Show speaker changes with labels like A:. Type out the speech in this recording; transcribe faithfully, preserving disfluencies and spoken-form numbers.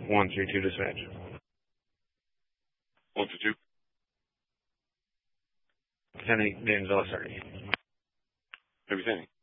A: one three two dispatch.
B: one two two.
A: Lieutenant James Ellis, sorry.
B: Everything.